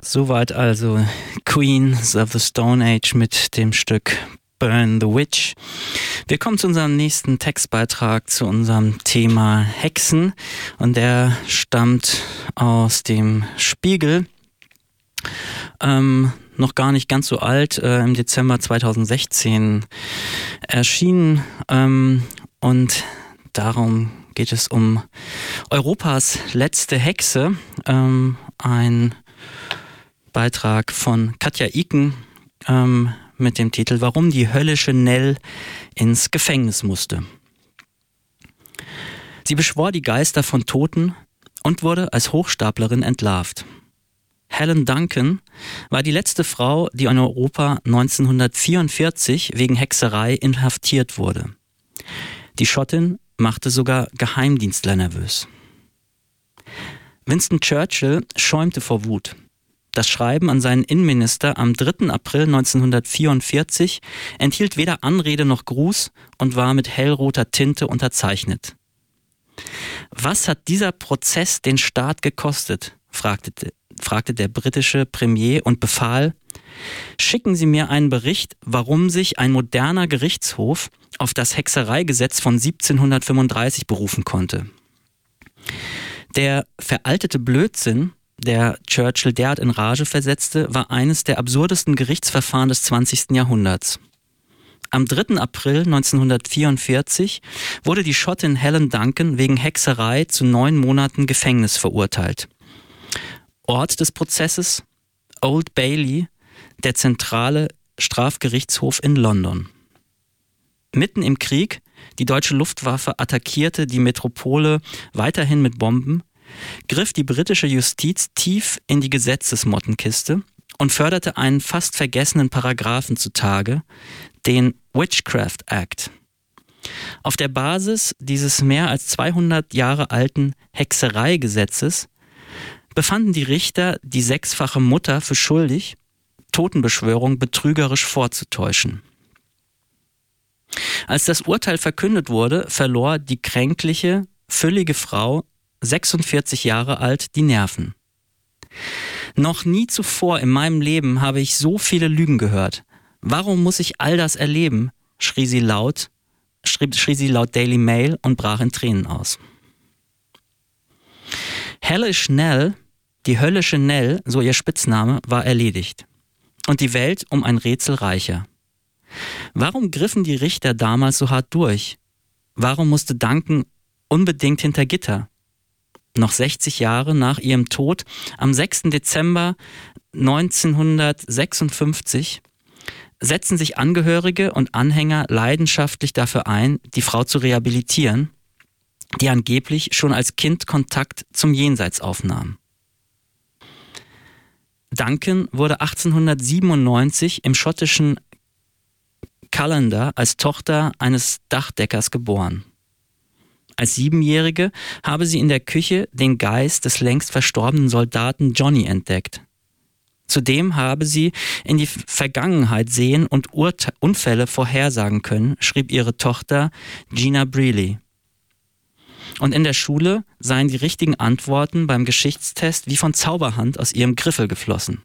Soweit also Queens of the Stone Age mit dem Stück Burn the Witch. Wir kommen zu unserem nächsten Textbeitrag, zu unserem Thema Hexen, und der stammt aus dem Spiegel. Noch gar nicht ganz so alt, im Dezember 2016 erschienen, und darum geht es um Europas letzte Hexe, ein Beitrag von Katja Iken mit dem Titel Warum die höllische Nell ins Gefängnis musste. Sie beschwor die Geister von Toten und wurde als Hochstaplerin entlarvt. Helen Duncan war die letzte Frau, die in Europa 1944 wegen Hexerei inhaftiert wurde. Die Schottin machte sogar Geheimdienstler nervös. Winston Churchill schäumte vor Wut. Das Schreiben an seinen Innenminister am 3. April 1944 enthielt weder Anrede noch Gruß und war mit hellroter Tinte unterzeichnet. Was hat dieser Prozess den Staat gekostet? fragte der britische Premier und befahl: Schicken Sie mir einen Bericht, warum sich ein moderner Gerichtshof auf das Hexereigesetz von 1735 berufen konnte. Der veraltete Blödsinn, der Churchill derart in Rage versetzte, war eines der absurdesten Gerichtsverfahren des 20. Jahrhunderts. Am 3. April 1944 wurde die Schottin Helen Duncan wegen Hexerei zu 9 Monaten Gefängnis verurteilt. Ort des Prozesses: Old Bailey, der zentrale Strafgerichtshof in London. Mitten im Krieg, die deutsche Luftwaffe attackierte die Metropole weiterhin mit Bomben, griff die britische Justiz tief in die Gesetzesmottenkiste und förderte einen fast vergessenen Paragraphen zutage, den Witchcraft Act. Auf der Basis dieses mehr als 200 Jahre alten Hexereigesetzes befanden die Richter die 6-fache Mutter für schuldig, Totenbeschwörung betrügerisch vorzutäuschen. Als das Urteil verkündet wurde, verlor die kränkliche, füllige Frau, 46 Jahre alt, die Nerven. Noch nie zuvor in meinem Leben habe ich so viele Lügen gehört. Warum muss ich all das erleben? Schrie sie laut Daily Mail und brach in Tränen aus. Hellish Nell, die höllische Nell, so ihr Spitzname, war erledigt. Und die Welt um ein Rätsel reicher. Warum griffen die Richter damals so hart durch? Warum musste Duncan unbedingt hinter Gitter? Noch 60 Jahre nach ihrem Tod, am 6. Dezember 1956, setzen sich Angehörige und Anhänger leidenschaftlich dafür ein, die Frau zu rehabilitieren, die angeblich schon als Kind Kontakt zum Jenseits aufnahm. Duncan wurde 1897 im schottischen Callander als Tochter eines Dachdeckers geboren. Als 7-Jährige habe sie in der Küche den Geist des längst verstorbenen Soldaten Johnny entdeckt. Zudem habe sie in die Vergangenheit sehen und Unfälle vorhersagen können, schrieb ihre Tochter Gina Brealey. Und in der Schule seien die richtigen Antworten beim Geschichtstest wie von Zauberhand aus ihrem Griffel geflossen.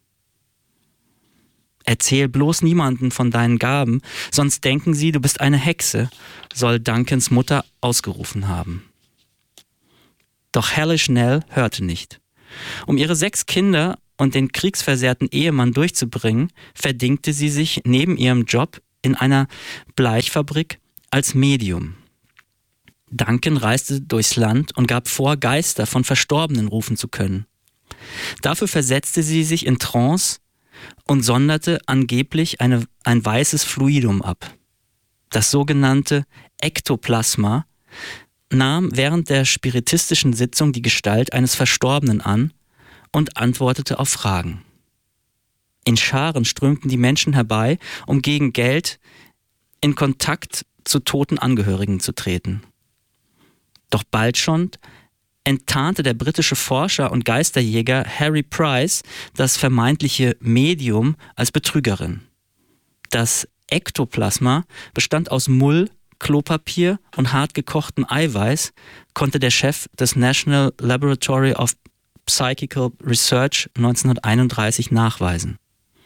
Erzähl bloß niemanden von deinen Gaben, sonst denken sie, du bist eine Hexe, soll Duncans Mutter ausgerufen haben. Doch Hellish Nell hörte nicht. Um ihre 6 Kinder und den kriegsversehrten Ehemann durchzubringen, verdingte sie sich neben ihrem Job in einer Bleichfabrik als Medium. Duncan reiste durchs Land und gab vor, Geister von Verstorbenen rufen zu können. Dafür versetzte sie sich in Trance und sonderte angeblich ein weißes Fluidum ab. Das sogenannte Ektoplasma nahm während der spiritistischen Sitzung die Gestalt eines Verstorbenen an und antwortete auf Fragen. In Scharen strömten die Menschen herbei, um gegen Geld in Kontakt zu toten Angehörigen zu treten. Doch bald schon enttarnte der britische Forscher und Geisterjäger Harry Price das vermeintliche Medium als Betrügerin. Das Ektoplasma bestand aus Mull, Klopapier und hart gekochtem Eiweiß, konnte der Chef des National Laboratory of Psychical Research 1931 nachweisen.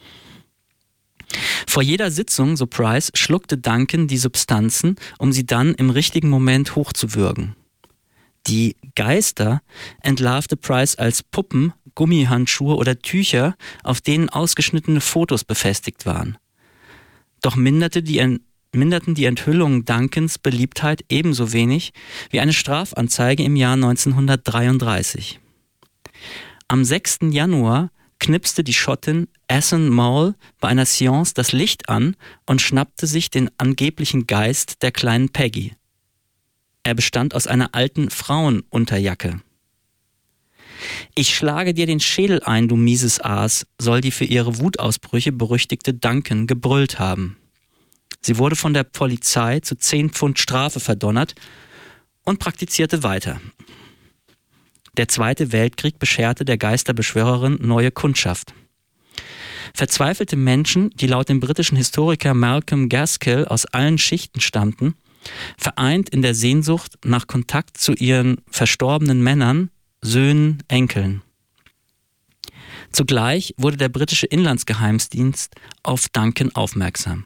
Vor jeder Sitzung, so Price, schluckte Duncan die Substanzen, um sie dann im richtigen Moment hochzuwürgen. Die Geister entlarvte Price als Puppen, Gummihandschuhe oder Tücher, auf denen ausgeschnittene Fotos befestigt waren. Doch minderten die Enthüllungen Duncans Beliebtheit ebenso wenig wie eine Strafanzeige im Jahr 1933. Am 6. Januar knipste die Schottin Assan Mole bei einer Seance das Licht an und schnappte sich den angeblichen Geist der kleinen Peggy. Er bestand aus einer alten Frauenunterjacke. »Ich schlage dir den Schädel ein, du mieses Aas«, soll die für ihre Wutausbrüche berüchtigte Duncan gebrüllt haben. Sie wurde von der Polizei zu 10 Pfund Strafe verdonnert und praktizierte weiter. Der Zweite Weltkrieg bescherte der Geisterbeschwörerin neue Kundschaft. Verzweifelte Menschen, die laut dem britischen Historiker Malcolm Gaskill aus allen Schichten stammten, vereint in der Sehnsucht nach Kontakt zu ihren verstorbenen Männern, Söhnen, Enkeln. Zugleich wurde der britische Inlandsgeheimdienst auf Duncan aufmerksam.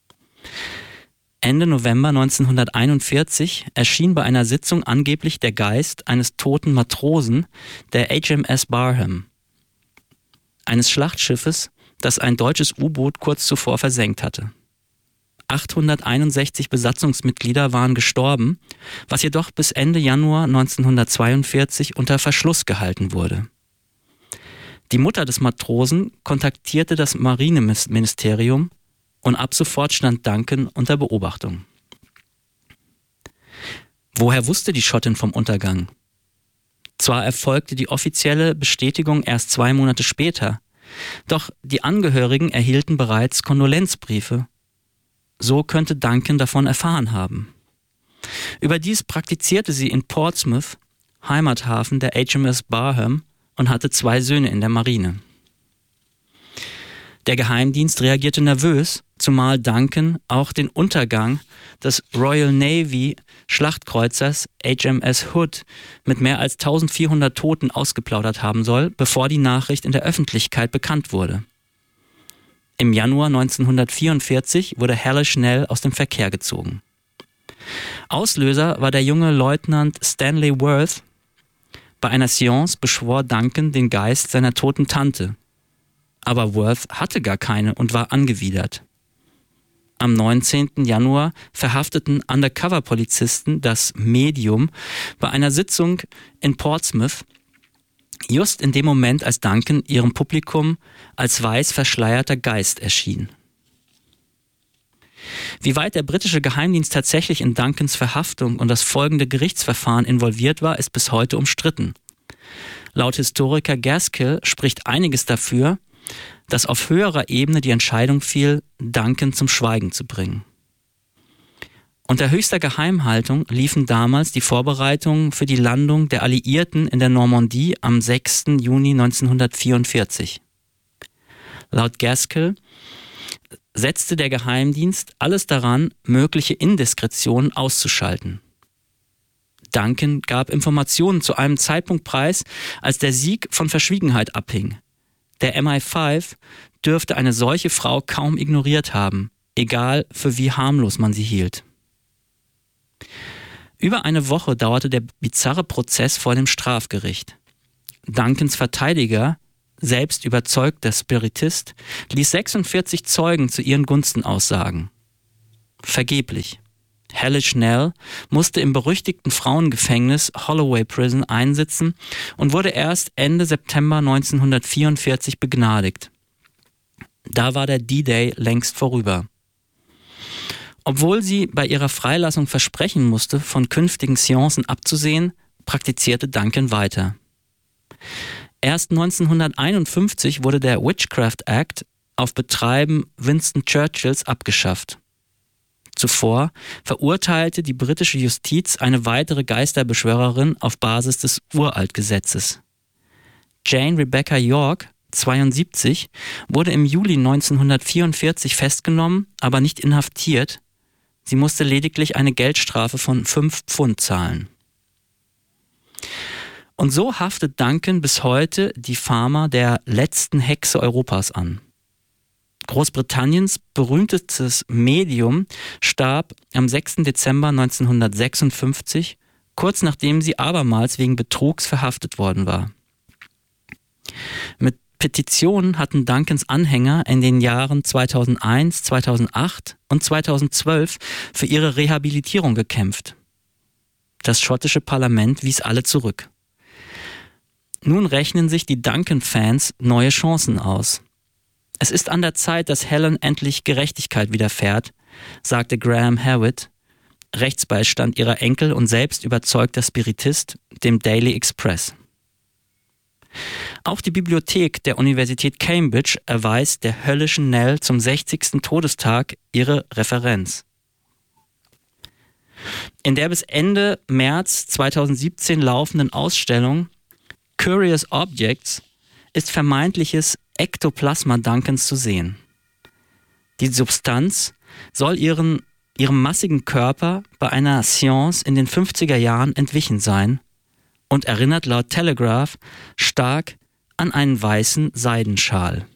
Ende November 1941 erschien bei einer Sitzung angeblich der Geist eines toten Matrosen der HMS Barham, eines Schlachtschiffes, das ein deutsches U-Boot kurz zuvor versenkt hatte. 861 Besatzungsmitglieder waren gestorben, was jedoch bis Ende Januar 1942 unter Verschluss gehalten wurde. Die Mutter des Matrosen kontaktierte das Marineministerium und ab sofort stand Duncan unter Beobachtung. Woher wusste die Schottin vom Untergang? Zwar erfolgte die offizielle Bestätigung erst 2 Monate später, doch die Angehörigen erhielten bereits Kondolenzbriefe. So könnte Duncan davon erfahren haben. Überdies praktizierte sie in Portsmouth, Heimathafen der HMS Barham, und hatte 2 Söhne in der Marine. Der Geheimdienst reagierte nervös, zumal Duncan auch den Untergang des Royal Navy Schlachtkreuzers HMS Hood mit mehr als 1400 Toten ausgeplaudert haben soll, bevor die Nachricht in der Öffentlichkeit bekannt wurde. Im Januar 1944 wurde Helle schnell aus dem Verkehr gezogen. Auslöser war der junge Leutnant Stanley Worth. Bei einer Seance beschwor Duncan den Geist seiner toten Tante. Aber Worth hatte gar keine und war angewidert. Am 19. Januar verhafteten Undercover-Polizisten das Medium bei einer Sitzung in Portsmouth, just in dem Moment, als Duncan ihrem Publikum als weiß verschleierter Geist erschien. Wie weit der britische Geheimdienst tatsächlich in Duncans Verhaftung und das folgende Gerichtsverfahren involviert war, ist bis heute umstritten. Laut Historiker Gaskill spricht einiges dafür, dass auf höherer Ebene die Entscheidung fiel, Duncan zum Schweigen zu bringen. Unter höchster Geheimhaltung liefen damals die Vorbereitungen für die Landung der Alliierten in der Normandie am 6. Juni 1944. Laut Gaskill setzte der Geheimdienst alles daran, mögliche Indiskretionen auszuschalten. Duncan gab Informationen zu einem Zeitpunkt preis, als der Sieg von Verschwiegenheit abhing. Der MI5 dürfte eine solche Frau kaum ignoriert haben, egal für wie harmlos man sie hielt. Über eine Woche dauerte der bizarre Prozess vor dem Strafgericht. Duncans Verteidiger, selbst überzeugter Spiritist, ließ 46 Zeugen zu ihren Gunsten aussagen. Vergeblich. Helle Schnell musste im berüchtigten Frauengefängnis Holloway Prison einsitzen und wurde erst Ende September 1944 begnadigt. Da war der D-Day längst vorüber. Obwohl sie bei ihrer Freilassung versprechen musste, von künftigen Seancen abzusehen, praktizierte Duncan weiter. Erst 1951 wurde der Witchcraft Act auf Betreiben Winston Churchills abgeschafft. Zuvor verurteilte die britische Justiz eine weitere Geisterbeschwörerin auf Basis des Uraltgesetzes. Jane Rebecca York, 72, wurde im Juli 1944 festgenommen, aber nicht inhaftiert. Sie musste lediglich eine Geldstrafe von 5 Pfund zahlen. Und so haftet Duncan bis heute die Fama der letzten Hexe Europas an. Großbritanniens berühmtestes Medium starb am 6. Dezember 1956, kurz nachdem sie abermals wegen Betrugs verhaftet worden war. Mit Petitionen hatten Duncans Anhänger in den Jahren 2001, 2008 und 2012 für ihre Rehabilitierung gekämpft. Das schottische Parlament wies alle zurück. Nun rechnen sich die Duncan-Fans neue Chancen aus. Es ist an der Zeit, dass Helen endlich Gerechtigkeit widerfährt, sagte Graham Hewitt, Rechtsbeistand ihrer Enkel und selbst überzeugter Spiritist, dem Daily Express. Auch die Bibliothek der Universität Cambridge erweist der höllischen Nell zum 60. Todestag ihre Referenz. In der bis Ende März 2017 laufenden Ausstellung Curious Objects ist vermeintliches Ektoplasma Duncans zu sehen. Die Substanz soll ihrem massigen Körper bei einer Seance in den 50er Jahren entwichen sein und erinnert laut Telegraph stark an einen weißen Seidenschal.